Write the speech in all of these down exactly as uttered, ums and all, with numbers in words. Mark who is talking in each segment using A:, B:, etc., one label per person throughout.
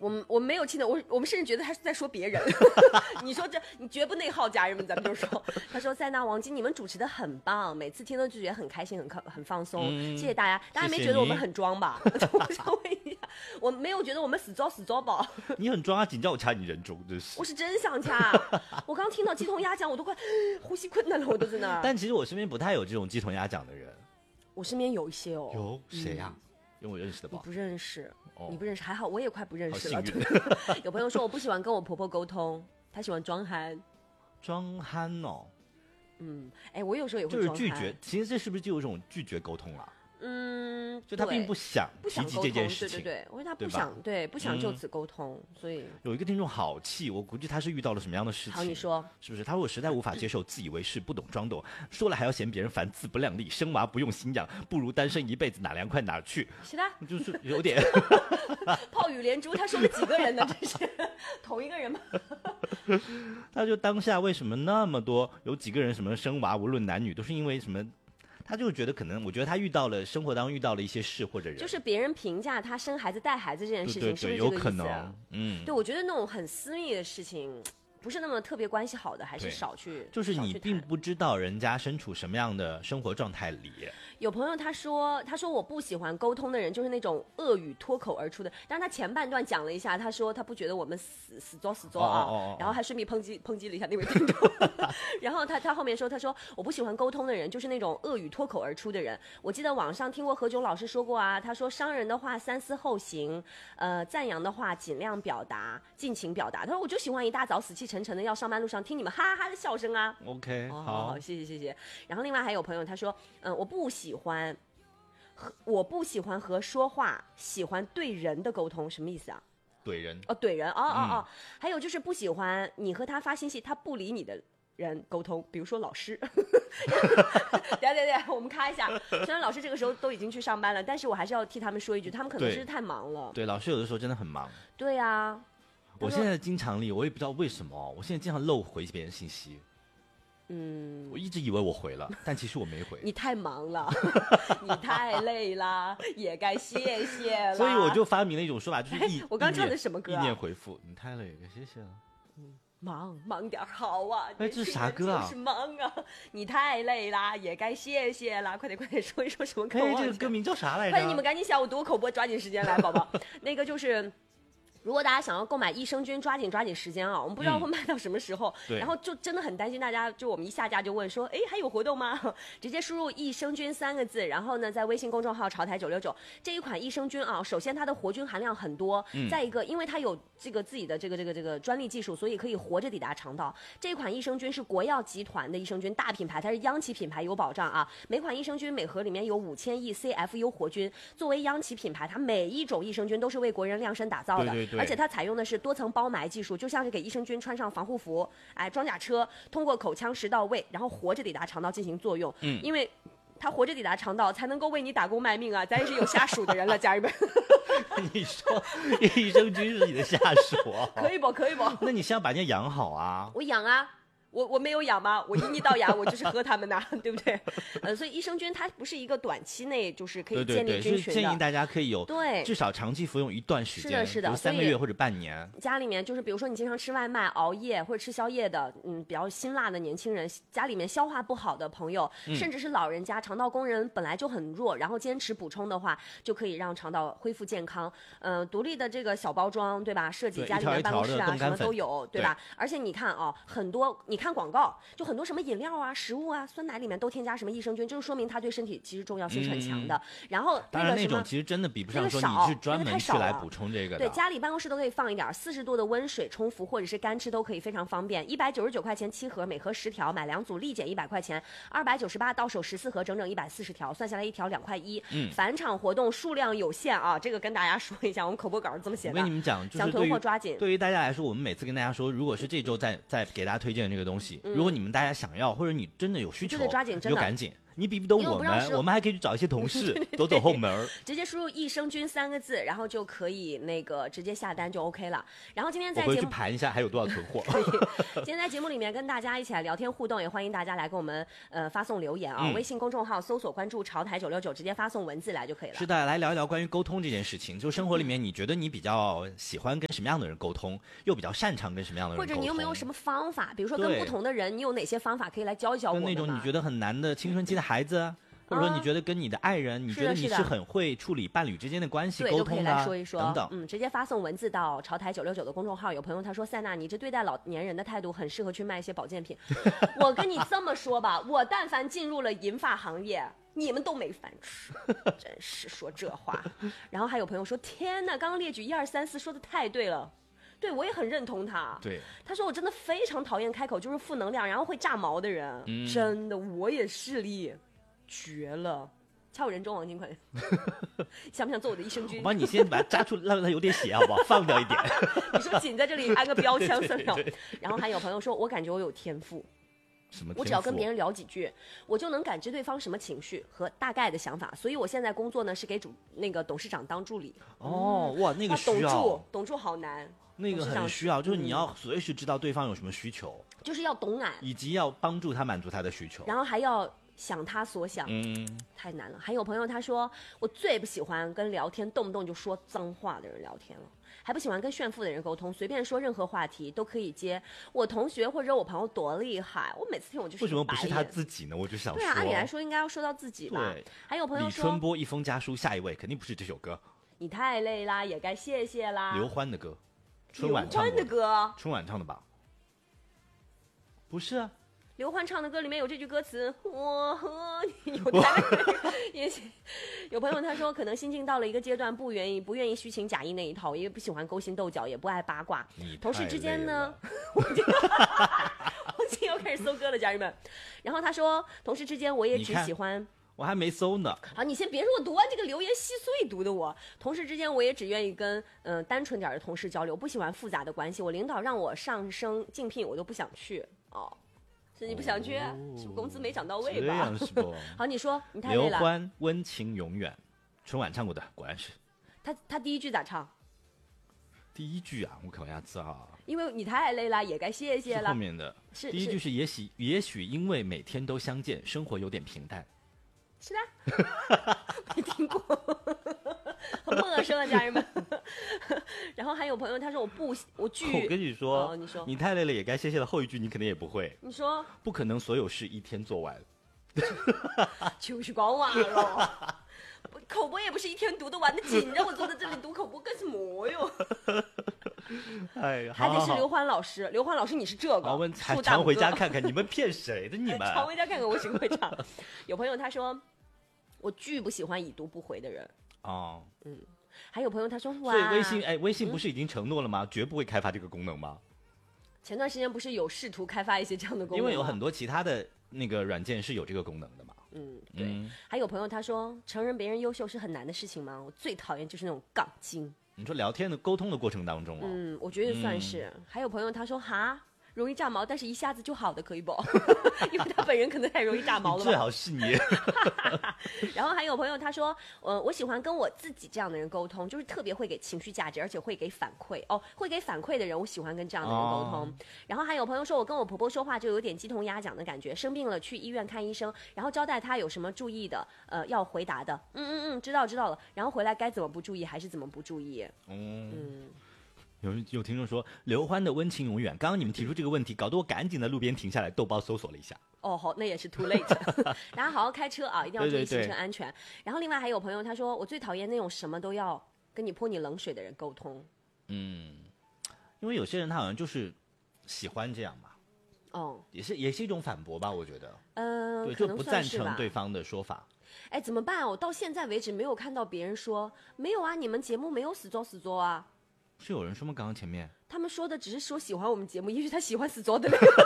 A: 我们我们没有气馁，我我们甚至觉得他是在说别人。你说这你绝不内耗，家人们，咱们就说。他说塞纳王晶，你们主持的很棒，每次听都就觉得很开心，很很放松、嗯。谢谢大家，大家没觉得我们很装吧？我想问一下，我没有觉得我们死招死招吧？
B: 你很装啊，紧叫我掐你人中，真是。
A: 我是真想掐，我刚听到鸡同鸭讲，我都快呼吸困难了，我都在那。
B: 但其实我身边不太有这种鸡同鸭讲的人。
A: 我身边有一些哦。
B: 有谁呀、啊？有我认识的吧？
A: 你不认识。
B: 哦、
A: 你不认识还好，我也快不认识了。有朋友说我不喜欢跟我婆婆沟通，她喜欢装憨。
B: 装憨哦。
A: 嗯，哎，我有时候也会
B: 就是拒绝。其实这是不是就有一种拒绝沟通了？
A: 嗯，
B: 就他并不想提及这件事情，
A: 对对对，因为他不想 对, 对不想就此沟通、嗯，所以
B: 有一个听众好气，我估计他是遇到了什么样的事情？
A: 好，你说
B: 是不是？他说我实在无法接受自以为是、不懂装懂，说了还要嫌别人烦，自不量力，生娃不用心养，不如单身一辈子，哪凉快哪去。
A: 是的，
B: 就是有点
A: 炮雨连珠，他说了几个人呢？这是同一个人吗？
B: 他就当下为什么那么多有几个人什么生娃，无论男女，都是因为什么？他就觉得可能，我觉得他遇到了生活当中遇到了一些事或者人，
A: 就是别人评价他生孩子带孩子这件事情，
B: 对对对，
A: 是不是这个意思？
B: 有可能，嗯，
A: 对，我觉得那种很私密的事情，不是那么特别关系好的，还是少去。
B: 就是你并不知道人家身处什么样的生活状态里。
A: 有朋友他说，他说我不喜欢沟通的人，就是那种恶语脱口而出的。但是他前半段讲了一下，他说他不觉得我们死死作死作啊，哦哦哦哦，然后还顺便抨击抨击了一下那位听众。然后他他后面说，他说我不喜欢沟通的人，就是那种恶语脱口而出的人。我记得网上听过何炅老师说过啊，他说伤人的话三思后行，呃，赞扬的话尽量表达，尽情表达。他说我就喜欢一大早死气沉沉的要上班路上听你们哈哈哈的笑声啊。
B: OK，
A: 哦、
B: 好，
A: 好，谢谢谢谢。然后另外还有朋友他说，嗯，我不喜欢。我不喜欢和说话喜欢对人的沟通，什么意思啊？
B: 怼人
A: 哦，怼人，哦哦哦、嗯。还有就是不喜欢你和他发信息，他不理你的人沟通，比如说老师。等下等下，我们咔一下。虽然老师这个时候都已经去上班了，但是我还是要替他们说一句，他们可能是太忙了。
B: 对，对老师有的时候真的很忙。
A: 对呀、啊，
B: 我现在的经常力，我也不知道为什么，我现在经常漏回别人信息。
A: 嗯，
B: 我一直以为我回了，但其实我没回。
A: 你太忙了，你太累了，也该谢谢了。
B: 所以我就发明了一种说法，就是意
A: 我刚唱的什么歌、啊？
B: 意念回复，你太累，该谢谢了。
A: 嗯，忙忙点好啊！
B: 哎，这是啥歌啊？
A: 就是忙啊！你太累啦，也该谢谢啦！快点快点说一说什么歌？
B: 哎，这个歌名叫啥来着？
A: 快点，你们赶紧想，我读口播，抓紧时间来，宝宝。那个就是。如果大家想要购买益生菌，抓紧抓紧时间啊！我们不知道会卖到什么时候，嗯、然后就真的很担心大家，就我们一下架就问说，哎，还有活动吗？直接输入益生菌三个字，然后呢，在微信公众号潮台九六九这一款益生菌啊，首先它的活菌含量很多，嗯、再一个，因为它有这个自己的这个这个这个专利技术，所以可以活着抵达肠道。这一款益生菌是国药集团的益生菌，大品牌，它是央企品牌，有保障啊。每款益生菌每盒里面有五千亿 C F U 活菌，作为央企品牌，它每一种益生菌都是为国人量身打造的，
B: 对对对，
A: 而且它采用的是多层包埋技术，就像是给益生菌穿上防护服，哎，装甲车通过口腔食道胃，然后活着抵达肠道进行作用。嗯，因为它活着抵达肠道，才能够为你打工卖命啊！咱也是有下属的人了，家人们。
B: 你说益生菌是你的下属、啊，
A: 可以不？可以不？
B: 那你先要把人家养好啊！
A: 我养啊。我我没有养吗？我一一到牙，我就是喝他们的，对不对？呃，所以益生菌它不是一个短期内就是可以建立菌群的，
B: 对对对，是建议大家可以有
A: 对
B: 至少长期服用一段时间，
A: 是的，是的，
B: 三个月或者半年。
A: 家里面就是比如说你经常吃外卖、熬夜或者吃宵夜的，嗯，比较辛辣的年轻人，家里面消化不好的朋友，嗯、甚至是老人家，肠道功能本来就很弱，然后坚持补充的话，就可以让肠道恢复健康。嗯、呃，独立的这个小包装，对吧？设计家里面办公室啊，什么都有，对吧？对，而且你看啊、哦，很多你看广告。就很多什么饮料啊、食物啊、酸奶里面都添加什么益生菌，就是说明它对身体其实重要性是很强的。嗯、然后那个什么，当然
B: 那种其实真的比不上说你是专门去来补充这个的。
A: 对，家里办公室都可以放一点，四十度的温水冲服或者是干吃都可以，非常方便。一百九十九块钱七盒，每盒十条，买两组立减一百块钱，二百九十八到手十四盒，整整一百四十条，算下来一条两块一。嗯，返场活动数量有限啊，这个跟大家说一下，我们口播稿是这么写的。
B: 我跟你们讲，就是
A: 想囤货抓紧。
B: 对于大家来说，我们每次跟大家说，如果是这周再再给大家推荐这个东西，嗯、如果你们大家想要或者你真的有需求，
A: 就得抓紧，真的
B: 就赶紧， 你比不懂我们，我们还可以去找一些同事走走后门，
A: 直接输入益生菌三个字，然后就可以那个直接下单就 OK 了。然后今天在节目
B: 我回去盘一下还有多少存货。
A: 今天在节目里面跟大家一起来聊天互动，也欢迎大家来给我们呃发送留言啊、
B: 嗯，
A: 微信公众号搜索关注潮台九六九，直接发送文字来就可以了。
B: 是的，来聊一聊关于沟通这件事情。就生活里面，你觉得你比较喜欢跟什么样的人沟通，又比较擅长跟什么样的人沟通？
A: 或者你有没有什么方法？比如说跟不同的人，你有哪些方法可以来教一教我们？
B: 跟那种你觉得很难的青春期的孩子。或者说你觉得跟你的爱人、啊、你觉得你是很会处理伴侣之间的关系沟通的、啊、
A: 对，都可以来说一说
B: 等等。
A: 嗯，直接发送文字到潮台九六九的公众号。有朋友他说塞娜，你这对待老年人的态度很适合去卖一些保健品。我跟你这么说吧，我但凡进入了银发行业，你们都没饭吃，真是说这话。然后还有朋友说，天哪，刚刚列举一二三四说的太对了。对，我也很认同他。
B: 对，
A: 他说我真的非常讨厌开口就是负能量，然后会炸毛的人。
B: 嗯、
A: 真的，我也势利，绝了。敲人中王金坤，想不想做我的益生菌？
B: 我帮你先把它扎出，让它有点血，好不好？放掉一点。
A: 你说紧在这里安个标枪算了。然后还有朋友说，我感觉我有天赋。
B: 什么？
A: 我只要跟别人聊几句，我就能感知对方什么情绪和大概的想法。所以我现在工作呢是给主那个董事长当助理。
B: 哦，哇，那个需要。
A: 董助，董助好难。
B: 那个很需要，就是你要随时知道对方有什么需求，
A: 嗯、就是要懂俺，
B: 以及要帮助他满足他的需求，
A: 然后还要想他所想，
B: 嗯，
A: 太难了。还有朋友他说，我最不喜欢跟聊天动不动就说脏话的人聊天了，还不喜欢跟炫富的人沟通，随便说任何话题都可以接。我同学或者我朋友多厉害，我每次听我就是
B: 为什么不是他自己呢？我就想说，
A: 对啊，按理来说应该要说到自己吧。
B: 对，
A: 还有朋友说，
B: 李春波一封家书，下一位肯定不是这首歌。
A: 你太累啦，也该谢谢啦。
B: 刘欢的歌。春晚唱
A: 的歌，
B: 春晚唱的吧？不是啊，
A: 刘欢唱的歌里面有这句歌词，我和你有太也有朋友他说，可能心境到了一个阶段，不愿意不愿意虚情假意那一套，也不喜欢勾心斗角，也不爱八卦。同事之间呢，我今我今天又开始搜歌了，家人们。然后他说，同事之间我也只喜欢。
B: 我还没搜呢。
A: 好，你先别说我读完这个留言稀碎读的我。同事之间我也只愿意跟嗯、呃、单纯点的同事交流，不喜欢复杂的关系。我领导让我上升竞聘，我都不想去。哦，是你不想去？哦、是不是工资没涨到位吧？
B: 这样是不？
A: 好，你说你太累了。
B: 刘欢温情永远，春晚唱过的，果然是。
A: 他他第一句咋唱？
B: 第一句啊，我看一下字啊。
A: 因为你太累了，也该谢谢了。
B: 后面的
A: 是
B: 第一句是也许也许因为每天都相见，生活有点平淡。
A: 是的，没听过，很陌生啊，家人们。然后还有朋友他说我不我拒，
B: 我跟你说，
A: 哦、你说
B: 你太累了也该歇歇了。后一句你肯定也不会。
A: 你说
B: 不可能所有事一天做完，
A: 就是光完了。口播也不是一天读得完的紧，让我坐在这里读口播干什么哟？
B: 哎呀，
A: 还得是刘欢老师，刘欢老师你是这个。
B: 我们常回家看看，你们骗谁的？你们
A: 常回家看看，我是会唱。有朋友他说，我巨不喜欢已读不回的人。
B: 哦，
A: 嗯，还有朋友他说，哇，
B: 所以微信哎，微信不是已经承诺了吗？嗯、绝不会开发这个功能吗？
A: 前段时间不是有试图开发一些这样的功能吗？
B: 因为有很多其他的那个软件是有这个功能的嘛。
A: 嗯，对。嗯、还有朋友他说，承认别人优秀是很难的事情吗？我最讨厌就是那种杠精。
B: 你说聊天的沟通的过程当中、哦、
A: 嗯，我觉得算是、嗯。还有朋友他说，哈，容易炸毛，但是一下子就好的，可以不？因为他本人可能太容易炸毛了吧。
B: 最好是你。
A: 然后还有朋友他说，呃，我喜欢跟我自己这样的人沟通，就是特别会给情绪价值，而且会给反馈。哦，会给反馈的人，我喜欢跟这样的人沟通。哦、然后还有朋友说，我跟我婆婆说话就有点鸡同鸭讲的感觉，生病了去医院看医生，然后交代她有什么注意的，呃，要回答的。嗯嗯嗯，知道知道了。然后回来该怎么不注意还是怎么不注意。嗯。嗯
B: 有有听众说刘欢的温情永远，刚刚你们提出这个问题，搞得我赶紧在路边停下来，豆包搜索了一下。
A: 哦，好，那也是 too late。大家好好开车啊，一定要注意行车安全。对对对。然后另外还有朋友他说，我最讨厌那种什么都要跟你泼你冷水的人沟通。
B: 嗯，因为有些人他好像就是喜欢这样吧。
A: 哦，
B: 也是也是一种反驳吧，我觉得。
A: 嗯、呃，
B: 对，就不赞成对方的说法。
A: 哎，怎么办？我到现在为止没有看到别人说没有啊，你们节目没有死作死作啊。
B: 是有人说吗？刚刚前面
A: 他们说的只是说喜欢我们节目，也许他喜欢死作的那
B: 个。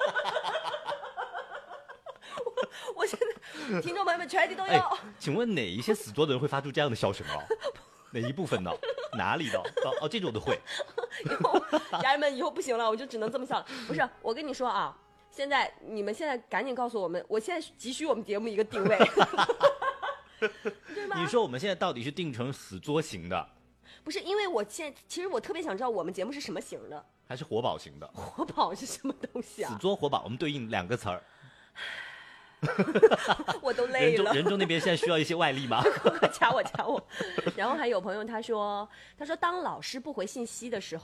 A: 我, 我现在听众朋友们全体都要、
B: 哎。请问哪一些死作的人会发出这样的笑声啊？哪一部分呢？哪里的？哦哦，这种我都会。
A: 以后家人们以后不行了，我就只能这么笑了。不是，我跟你说啊， 现在你们现在赶紧告诉我们，我现在急需我们节目一个定位。对吗？
B: 你说我们现在到底是定成死作型的，
A: 不是？因为我现在其实我特别想知道我们节目是什么型的，
B: 还是活宝型的？
A: 活宝是什么东西啊？
B: 死作活宝，我们对应两个词儿。
A: 我都累了。
B: 人中人中那边现在需要一些外力吗？
A: 掐我掐我。然后还有朋友他说，他说当老师不回信息的时候。